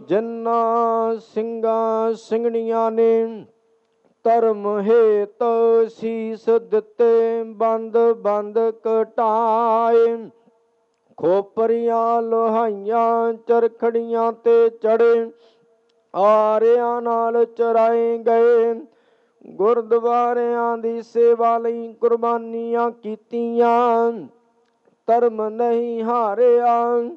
ਜਿਨ੍ਹਾਂ ਸਿੰਘਾਂ ਸਿੰਘਣੀਆਂ ਨੇ ਧਰਮ ਹੇਤ ਸੀਸ ਦਿੱਤੇ, ਬੰਦ ਬੰਦ ਕਟਾਏ। ਖੋਪਰੀਆਂ ਲੋਹਾਈਆਂ ਚਰਖੜੀਆਂ ਤੇ ਚੜੇ, ਆਰਿਆਂ ਨਾਲ ਚਰਾਏ ਗਏ। ਗੁਰਦੁਆਰਿਆਂ ਦੀ ਸੇਵਾ ਲਈ ਕੁਰਬਾਨੀਆਂ ਕੀਤੀਆਂ, ਧਰਮ ਨਹੀਂ ਹਾਰਿਆ।